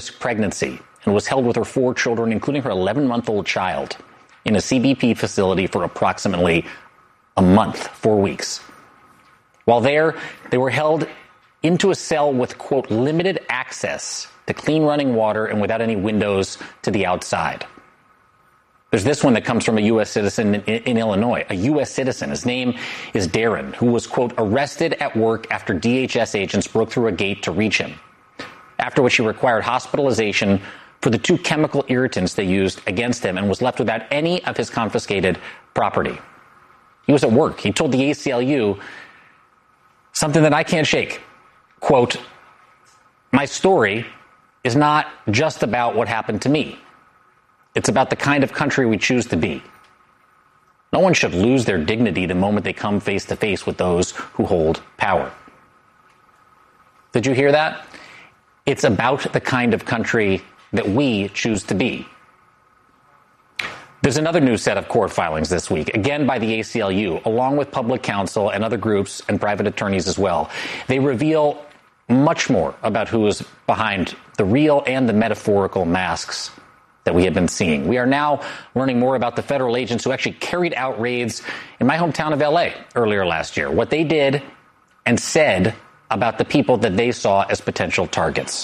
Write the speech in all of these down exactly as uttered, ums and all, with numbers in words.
pregnancy and was held with her four children, including her eleven-month-old child, in a C B P facility for approximately a month, four weeks. While there, they were held into a cell with, quote, limited access to clean running water and without any windows to the outside. There's this one that comes from a U S citizen in, in Illinois, a U S citizen. His name is Darren, who was, quote, arrested at work after D H S agents broke through a gate to reach him, after which he required hospitalization for the two chemical irritants they used against him and was left without any of his confiscated property. He was at work. He told the A C L U something that I can't shake. Quote, my story is not just about what happened to me. It's about the kind of country we choose to be. No one should lose their dignity the moment they come face to face with those who hold power. Did you hear that? It's about the kind of country that we choose to be. There's another new set of court filings this week, again by the A C L U, along with public counsel and other groups and private attorneys as well. They reveal much more about who is behind the real and the metaphorical masks that we have been seeing. We are now learning more about the federal agents who actually carried out raids in my hometown of L A earlier last year, what they did and said about the people that they saw as potential targets.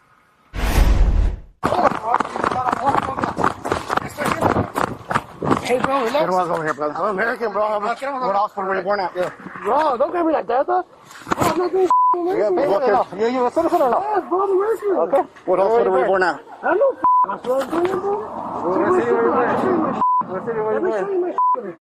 Hey, bro, relax. Get him over here, brother. I'm American, bro. I'm What hospital where you're born at. Yeah. Bro, don't get me like that, though. I'm not doing American. Yeah, okay. You, you a citizen or no? Yes, bro, I'm American. Okay. What hospital were you born at? I know that's what I'm doing, bro. What city were you born at? What city were you born at?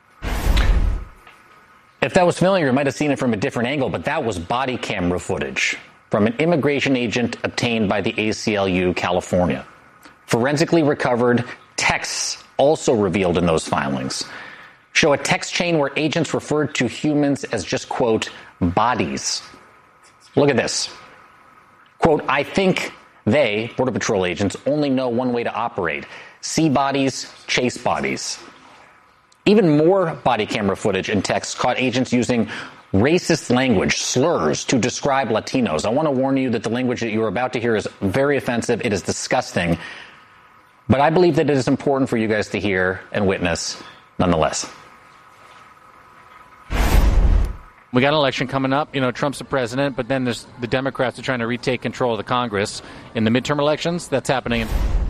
If that was familiar, you might have seen it from a different angle, but that was body camera footage from an immigration agent obtained by the A C L U California. Forensically recovered texts also revealed in those filings show a text chain where agents referred to humans as just, quote, bodies. Look at this. Quote, I think they, Border Patrol agents, only know one way to operate. See bodies, chase bodies. Even more body camera footage and texts caught agents using racist language, slurs, to describe Latinos. I want to warn you that the language that you're about to hear is very offensive. It is disgusting. But I believe that it is important for you guys to hear and witness nonetheless. We got an election coming up. You know, Trump's the president, but then there's the Democrats are trying to retake control of the Congress in the midterm elections. That's happening.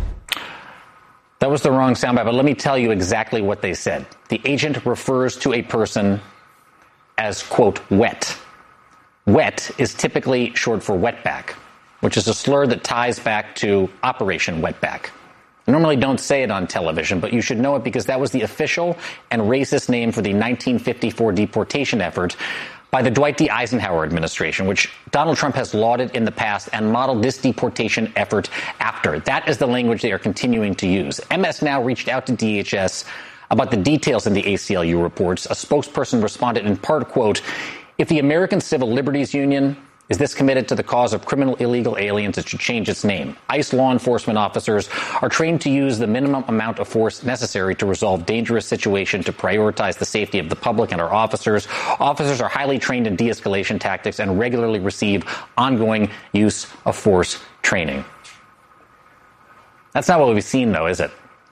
That was the wrong soundbite, but let me tell you exactly what they said. The agent refers to a person as, quote, wet. Wet is typically short for wetback, which is a slur that ties back to Operation Wetback. I normally don't say it on television, but you should know it because that was the official and racist name for the nineteen fifty-four deportation effort by the Dwight D. Eisenhower administration, which Donald Trump has lauded in the past and modeled this deportation effort after. That is the language they are continuing to use. M S now reached out to D H S about the details in the A C L U reports. A spokesperson responded in part, quote, if the American Civil Liberties Union is this committed to the cause of criminal illegal aliens, it should change its name. ICE law enforcement officers are trained to use the minimum amount of force necessary to resolve dangerous situations, to prioritize the safety of the public and our officers. Officers are highly trained in de-escalation tactics and regularly receive ongoing use of force training. That's not what we've seen, though, is it?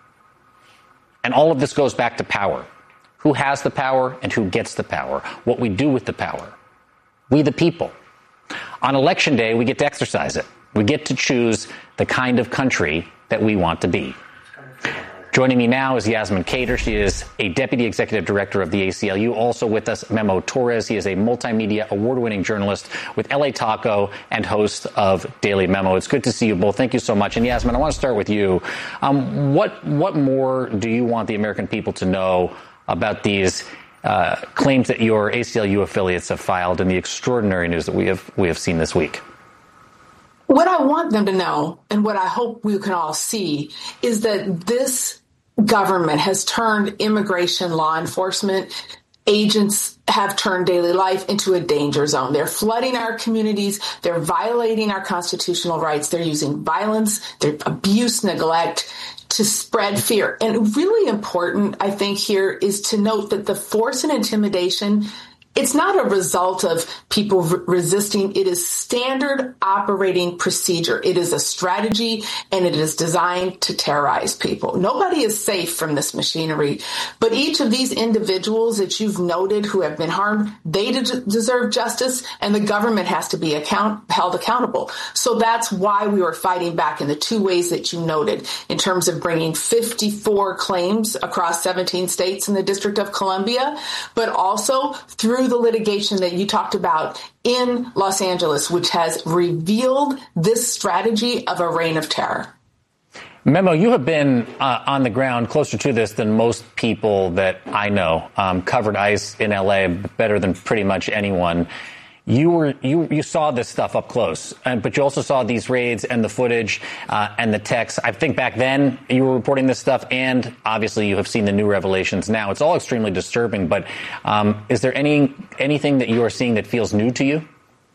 And all of this goes back to power. Who has the power and who gets the power? What we do with the power. We, the people. On Election Day, we get to exercise it. We get to choose the kind of country that we want to be. Joining me now is Yasmin Khader. She is a Deputy Executive Director of the A C L U. Also with us, Memo Torres. He is a multimedia award-winning journalist with L A Taco and host of Daily Memo. It's good to see you both. Thank you so much. And Yasmin, I want to start with you. Um, what, what more do you want the American people to know about these Uh, claims that your A C L U affiliates have filed and the extraordinary news that we have we have seen this week? What I want them to know, and what I hope we can all see, is that this government has turned immigration law enforcement agents have turned daily life into a danger zone. They're flooding our communities. They're violating our constitutional rights. They're using violence, their abuse, neglect to spread fear. And really important, I think, here is to note that the force and intimidation It's not a result of people re- resisting. It is standard operating procedure. It is a strategy, and it is designed to terrorize people. Nobody is safe from this machinery, but each of these individuals that you've noted who have been harmed, they de- deserve justice, and the government has to be account- held accountable. So that's why we were fighting back in the two ways that you noted, in terms of bringing fifty-four claims across seventeen states in the District of Columbia, but also through the litigation that you talked about in Los Angeles, which has revealed this strategy of a reign of terror. Memo, you have been uh, on the ground closer to this than most people that I know, um, covered ICE in L A better than pretty much anyone. You were you you saw this stuff up close, and, but you also saw these raids and the footage uh, and the texts. I think back then you were reporting this stuff, and obviously you have seen the new revelations now. It's all extremely disturbing. But um, is there any anything that you are seeing that feels new to you?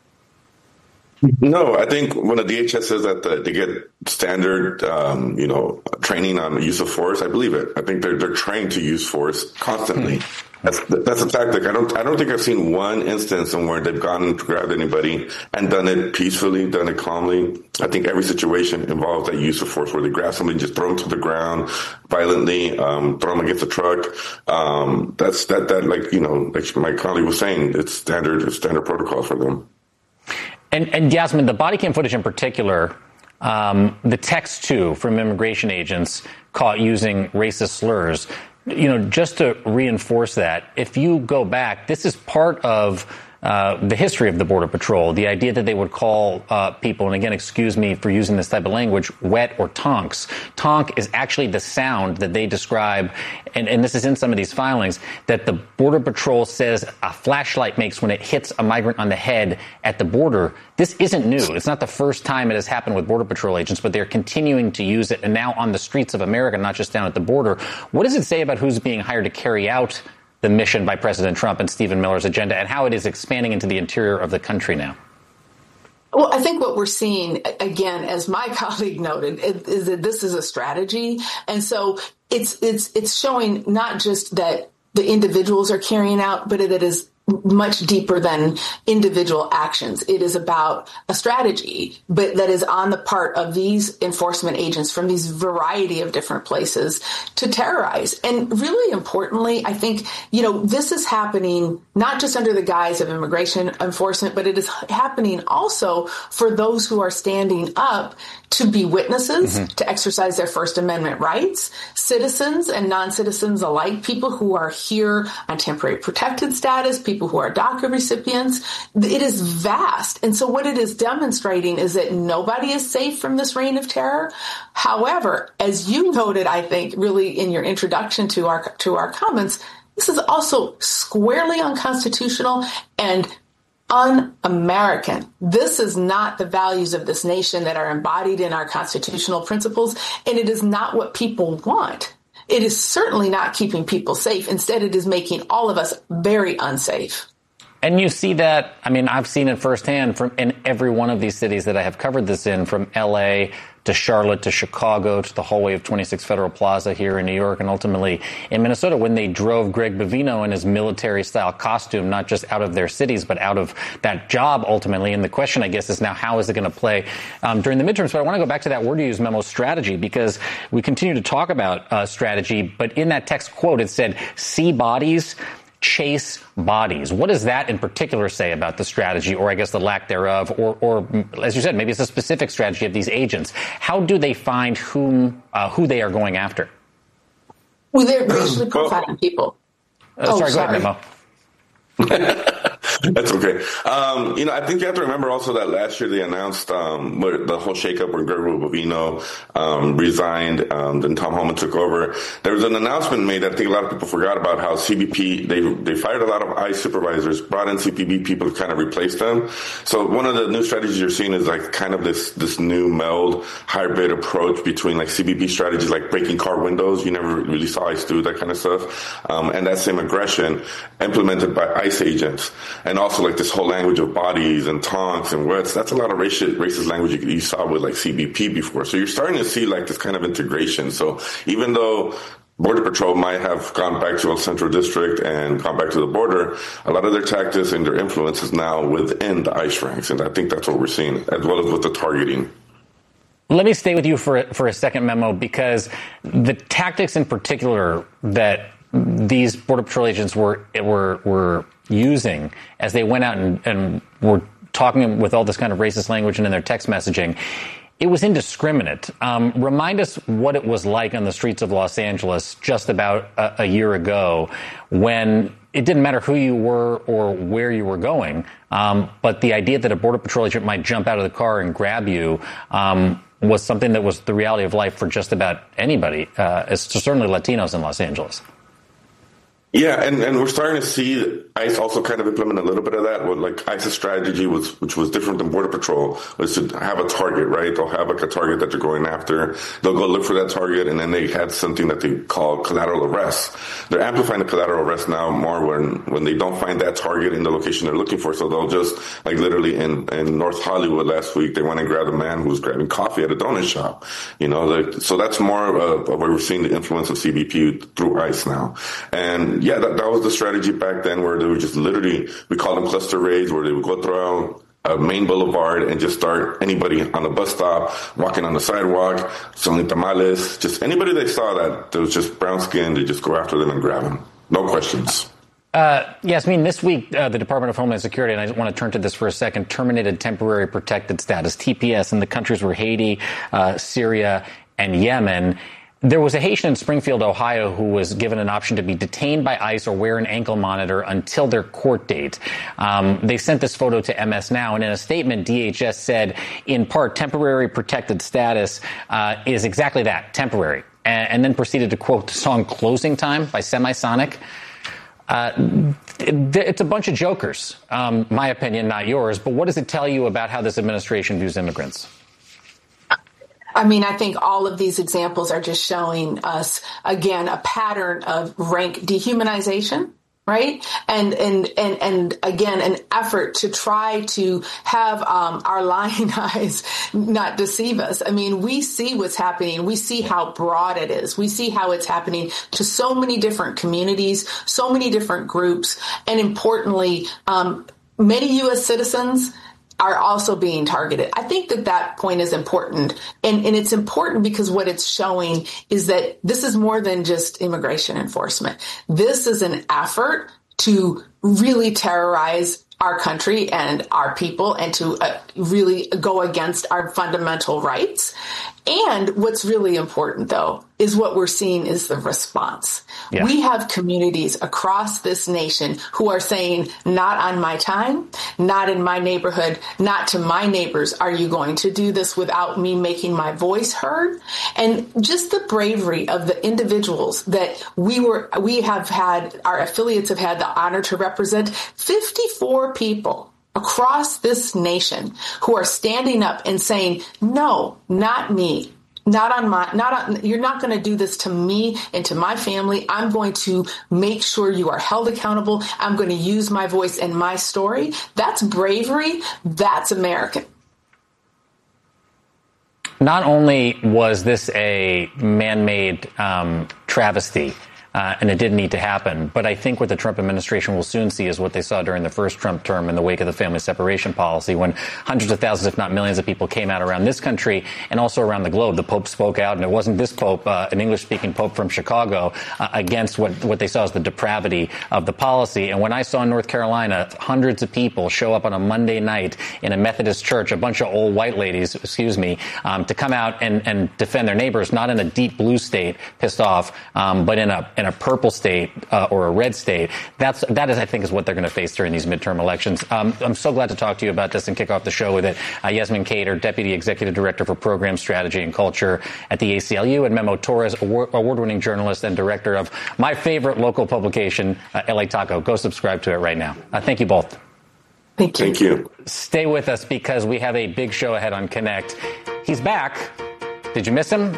No, I think when the D H S says that the, they get standard, um, you know, training on the use of force, I believe it. I think they're they're trained to use force constantly. Hmm. That's that's a tactic. I don't I don't think I've seen one instance in where they've gone and grabbed anybody and done it peacefully, done it calmly. I think every situation involves that use of force, where they grab somebody and just throw them to the ground violently, um, throw them against a truck. Um, that's that that like you know, like my colleague was saying, it's standard it's standard protocol for them. And, and Yasmin, the body cam footage in particular, um, the text too from immigration agents caught using racist slurs. You know, just to reinforce that, if you go back, this is part of uh, the history of the Border Patrol, the idea that they would call uh, people, and again, excuse me for using this type of language, wet or tonks. Tonk is actually the sound that they describe, and, and this is in some of these filings, that the Border Patrol says a flashlight makes when it hits a migrant on the head at the border. This isn't new. It's not the first time it has happened with Border Patrol agents, but they're continuing to use it, and now on the streets of America, not just down at the border. What does it say about who's being hired to carry out the mission by President Trump and Stephen Miller's agenda, and how it is expanding into the interior of the country now? Well, I think what we're seeing, again, as my colleague noted, is that this is a strategy. And so it's it's it's showing not just that the individuals are carrying out, but that it is much deeper than individual actions. It is about a strategy, but that is on the part of these enforcement agents from these variety of different places to terrorize. And really importantly, I think, you know, this is happening not just under the guise of immigration enforcement, but it is happening also for those who are standing up to be witnesses, mm-hmm. to exercise their First Amendment rights, citizens and non-citizens alike, people who are here on temporary protected status, people who are DACA recipients. It is vast. And so what it is demonstrating is that nobody is safe from this reign of terror. However, as you noted, I think, really in your introduction to our to our comments, this is also squarely unconstitutional and un-American. This is not the values of this nation that are embodied in our constitutional principles, and it is not what people want. It is certainly not keeping people safe. Instead, it is making all of us very unsafe. And you see that, I mean, I've seen it firsthand from in every one of these cities that I have covered this in, from L A to Charlotte to Chicago to the hallway of twenty-six Federal Plaza here in New York, and ultimately in Minnesota, when they drove Greg Bovino in his military-style costume, not just out of their cities, but out of that job ultimately. And the question, I guess, is now how is it going to play um, during the midterms? But I want to go back to that word you used, Memo, strategy, because we continue to talk about uh, strategy. But in that text quote, it said, see bodies, chase bodies. What does that in particular say about the strategy, or I guess the lack thereof, or, or as you said, maybe it's a specific strategy of these agents? How do they find whom, uh, who they are going after? Well, they're basically profiling people. Uh, oh, sorry, sorry, go ahead, Memo. That's okay. Um, you know, I think you have to remember also that last year they announced um, the whole shakeup where Gregory Bovino um, resigned, um, then Tom Homan took over. There was an announcement made that I think a lot of people forgot about, how C B P, they they fired a lot of ICE supervisors, brought in C B P people to kind of replace them. So one of the new strategies you're seeing is like kind of this this new meld hybrid approach between like C B P strategies like breaking car windows. You never really saw ICE do that kind of stuff. Um, and that same aggression implemented by ICE agents. And also like this whole language of bodies and taunts and words. That's a lot of racist, racist language you, you saw with like C B P before. So you're starting to see like this kind of integration. So even though Border Patrol might have gone back to El Centro District and gone back to the border, a lot of their tactics and their influence is now within the ICE ranks. And I think that's what we're seeing, as well as with the targeting. Let me stay with you for, for a second, Memo, because the tactics in particular that these Border Patrol agents were were were using as they went out and, and were talking with all this kind of racist language and in their text messaging, it was indiscriminate. Um, remind us what it was like on the streets of Los Angeles just about a, a year ago when it didn't matter who you were or where you were going, um, but the idea that a Border Patrol agent might jump out of the car and grab you um, was something that was the reality of life for just about anybody, uh, certainly Latinos in Los Angeles. Yeah, and, and we're starting to see ICE also kind of implement a little bit of that. What like ICE's strategy was, which was different than Border Patrol, was to have a target, right? They'll have like a target that they're going after. They'll go look for that target, and then they had something that they call collateral arrest. They're amplifying the collateral arrest now more when when they don't find that target in the location they're looking for. So they'll just like literally in in North Hollywood last week, they went and grabbed a man who was grabbing coffee at a donut shop. You know, like, so that's more of uh, where we're seeing the influence of C B P through ICE now, and yeah, that, that was the strategy back then, where they would just literally, we call them cluster raids, where they would go through a main boulevard and just start anybody on the bus stop, walking on the sidewalk, selling tamales, just anybody they saw that was just brown skinned, they just go after them and grab them. No questions. Uh, Yasmin, this week, uh, the Department of Homeland Security, and I want to turn to this for a second, terminated temporary protected status, T P S, in the countries were Haiti, uh, Syria, and Yemen. There was a Haitian in Springfield, Ohio, who was given an option to be detained by ICE or wear an ankle monitor until their court date. Um, they sent this photo to M S Now, and in a statement, D H S said, in part, temporary protected status uh, is exactly that, temporary, and, and then proceeded to quote the song Closing Time by Semisonic. Uh, it, it's a bunch of jokers, um, my opinion, not yours, but what does it tell you about how this administration views immigrants? I mean, I think all of these examples are just showing us, again, a pattern of rank dehumanization, right? And, and, and, and again, an effort to try to have um, our lying eyes not deceive us. I mean, we see what's happening. We see how broad it is. We see how it's happening to so many different communities, so many different groups. And importantly, um, many U S citizens are also being targeted. I think that that point is important. And, and it's important because what it's showing is that this is more than just immigration enforcement. This is an effort to really terrorize our country and our people and to uh, really go against our fundamental rights. And what's really important, though, is what we're seeing is the response. Yeah. We have communities across this nation who are saying, not on my time, not in my neighborhood, not to my neighbors. Are you going to do this without me making my voice heard? And just the bravery of the individuals that we were, we have had, our affiliates have had the honor to represent, fifty-four people across this nation who are standing up and saying, no, not me. Not on my, not on, you're not going to do this to me and to my family. I'm going to make sure you are held accountable. I'm going to use my voice and my story. That's bravery. That's American. Not only was this a man-made um, travesty, Uh, and it didn't need to happen. But I think what the Trump administration will soon see is what they saw during the first Trump term in the wake of the family separation policy, when hundreds of thousands, if not millions of people came out around this country and also around the globe. The Pope spoke out, and it wasn't this Pope, uh, an English-speaking Pope from Chicago, uh, against what, what they saw as the depravity of the policy. And when I saw in North Carolina hundreds of people show up on a Monday night in a Methodist church, a bunch of old white ladies, excuse me, um, to come out and, and defend their neighbors, not in a deep blue state, pissed off, um, but in a in a purple state uh, or a red state, that's that is, I think, is what they're going to face during these midterm elections. Um, I'm so glad to talk to you about this and kick off the show with it. Uh, Yasmin Cater, Deputy Executive Director for Program Strategy and Culture at the A C L U, and Memo Torres, award- award-winning journalist and director of my favorite local publication, uh, L A Taco. Go subscribe to it right now. Uh, thank you both. Thank you. Thank you. Stay with us because we have a big show ahead on Connect. He's back. Did you miss him?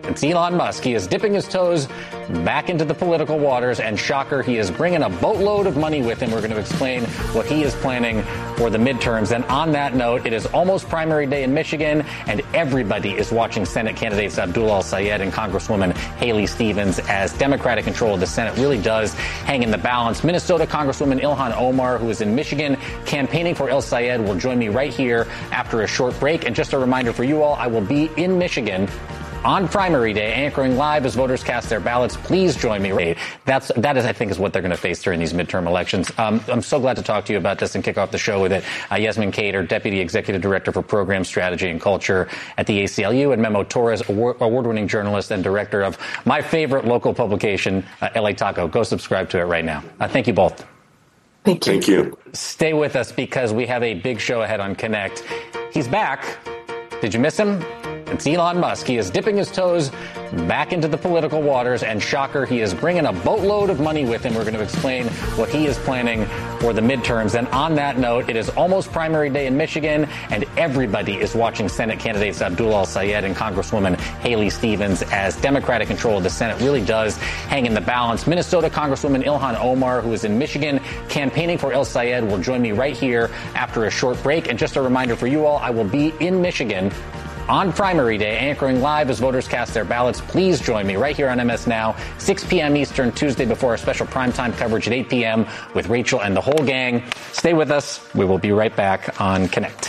It's Elon Musk. He is dipping his toes back into the political waters, and shocker, he is bringing a boatload of money with him. We're going to explain what he is planning for the midterms. And on that note, it is almost primary day in Michigan, and everybody is watching Senate candidates Abdul El-Sayed and Congresswoman Haley Stevens as Democratic control of the Senate really does hang in the balance. Minnesota Congresswoman Ilhan Omar, who is in Michigan campaigning for El-Sayed, will join me right here after a short break. And just a reminder for you all, I will be in Michigan on primary day, anchoring live as voters cast their ballots. Please join me. That's, that is, I think, is what they're going to face during these midterm elections. Um, I'm so glad to talk to you about this and kick off the show with it. Uh, Yasmin Cater, Deputy Executive Director for Program Strategy and Culture at the A C L U, and Memo Torres, award- award-winning journalist and director of my favorite local publication, uh, L A Taco. Go subscribe to it right now. Uh, thank you both. Thank you. Thank you. Stay with us because we have a big show ahead on Connect. He's back. Did you miss him? It's Elon Musk. He is dipping his toes back into the political waters, and shocker, he is bringing a boatload of money with him. We're going to explain what he is planning for the midterms. And on that note, it is almost primary day in Michigan, and everybody is watching Senate candidates Abdul El-Sayed and Congresswoman Haley Stevens as Democratic control of the Senate really does hang in the balance. Minnesota Congresswoman Ilhan Omar, who is in Michigan campaigning for El-Sayed, will join me right here after a short break. And just a reminder for you all, I will be in Michigan on primary day, anchoring live as voters cast their ballots. Please join me right here on M S Now, six p.m. Eastern, Tuesday before our special primetime coverage at eight p.m. with Rachel and the whole gang. Stay with us. We will be right back on Connect.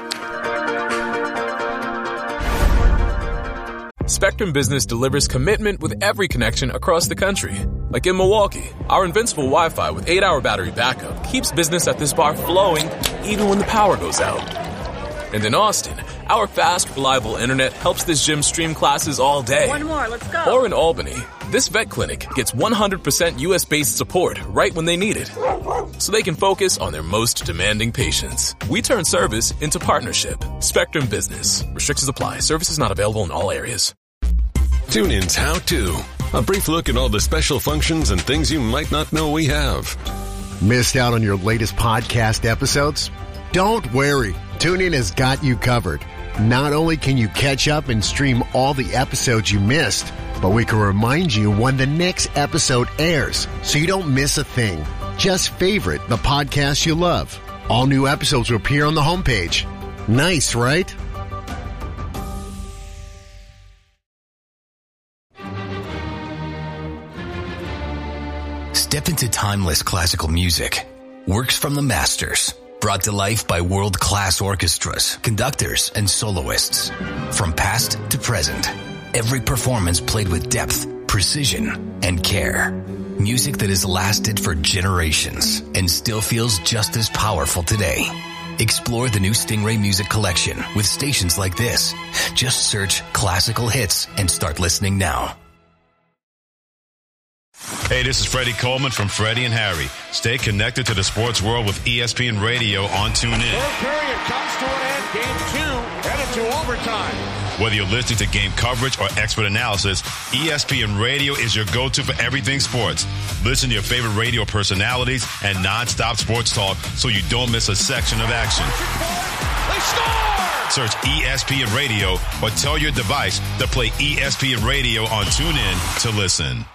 Spectrum Business delivers commitment with every connection across the country. Like in Milwaukee, our invincible Wi-Fi with eight hour battery backup keeps business at this bar flowing even when the power goes out. And in Austin, our fast, reliable internet helps this gym stream classes all day. One more, let's go. Or in Albany, this vet clinic gets one hundred percent U S-based support right when they need it, so they can focus on their most demanding patients. We turn service into partnership. Spectrum Business. Restrictions apply. Services not available in all areas. TuneIn's How To. A brief look at all the special functions and things you might not know we have. Missed out on your latest podcast episodes? Don't worry. TuneIn has got you covered. Not only can you catch up and stream all the episodes you missed, but we can remind you when the next episode airs so you don't miss a thing. Just favorite the podcast you love. All new episodes will appear on the homepage. Nice, right? Step into timeless classical music. Works from the masters. Brought to life by world-class orchestras, conductors, and soloists. From past to present, every performance played with depth, precision, and care. Music that has lasted for generations and still feels just as powerful today. Explore the new Stingray Music Collection with stations like this. Just search classical hits and start listening now. Hey, this is Freddie Coleman from Freddie and Harry. Stay connected to the sports world with E S P N Radio on TuneIn. Third period comes to an end. Game two headed to overtime. Whether you're listening to game coverage or expert analysis, E S P N Radio is your go-to for everything sports. Listen to your favorite radio personalities and nonstop sports talk so you don't miss a section of action. They score! Search E S P N Radio or tell your device to play E S P N Radio on TuneIn to listen.